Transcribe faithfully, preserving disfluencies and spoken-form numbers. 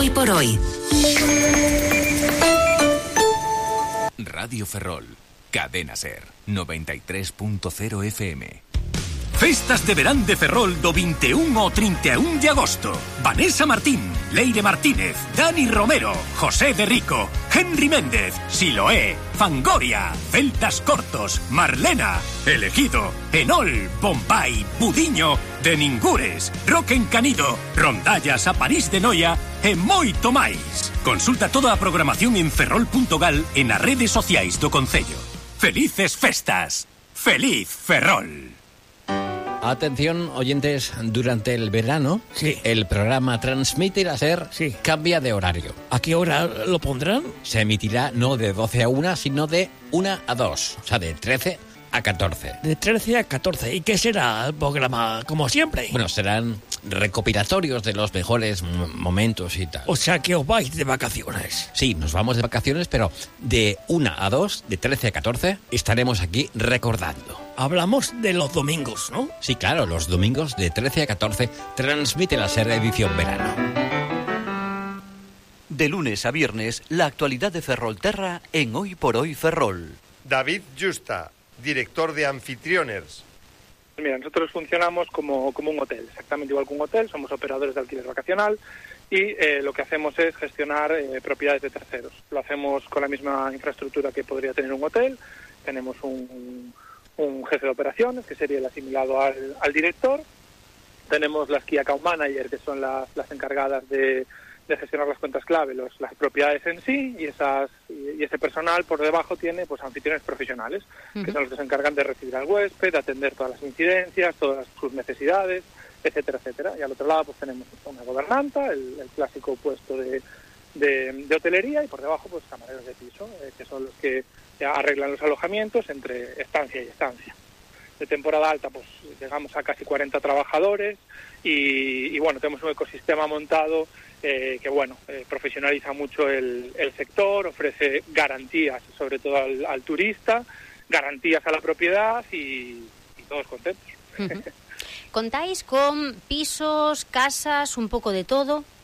Hoy por hoy. Radio Ferrol, Cadena Ser, noventa y tres punto cero F M. Festas de verán de Ferrol do vinte e un ao trinta e un de agosto. Vanessa Martín, Leire Martínez, Dani Romero, José de Rico, Henry Méndez, Siloé, Fangoria, Celtas Cortos, Marlena, Elegido, Enol, Bombay, Budiño, De Ningures, Roque Encanido, Rondallas a París de Noia e moito máis. Consulta toda a programación en ferrol punto gal e nas redes sociais do Concello. Felices festas. Feliz Ferrol. Atención, oyentes, durante el verano, sí. el programa Transmite la Ser sí. cambia de horario. ¿A qué hora lo pondrán? Se emitirá no de doce a una, sino de una a dos, o sea, de trece a catorce. De trece a catorce. ¿Y qué será el programa, como siempre? Bueno, serán recopilatorios de los mejores m- momentos y tal. O sea, que os vais de vacaciones. Sí, nos vamos de vacaciones, pero de una a dos, de trece a catorce, estaremos aquí recordando. Hablamos de los domingos, ¿no? Sí, claro, los domingos de trece a catorce Transmite la Ser edición verano. De lunes a viernes, la actualidad de Ferrolterra en Hoy por Hoy Ferrol. David Justa, director de Anfitrioners. Mira, nosotros funcionamos como, como un hotel, exactamente igual que un hotel, somos operadores de alquiler vacacional y eh, lo que hacemos es gestionar eh, propiedades de terceros. Lo hacemos con la misma infraestructura que podría tener un hotel, tenemos un, un jefe de operaciones, que sería el asimilado al, al director, tenemos las Key Account Manager, que son las, las encargadas de, de gestionar las cuentas clave, los, las propiedades en sí, y esas y, y ese personal por debajo tiene pues anfitriones profesionales, uh-huh. que son los que se encargan de recibir al huésped, de atender todas las incidencias, todas sus necesidades, etcétera, etcétera. Y al otro lado pues tenemos una gobernanta, el, el clásico puesto de, de, de hotelería, y por debajo pues camareros de piso, eh, que son los que arreglan los alojamientos entre estancia y estancia. De temporada alta pues llegamos a casi cuarenta trabajadores y, y bueno, tenemos un ecosistema montado eh, que bueno, eh, profesionaliza mucho el, el sector, ofrece garantías sobre todo al, al turista, garantías a la propiedad y, y todos contentos. Uh-huh. ¿Contáis con pisos, casas, un poco de todo?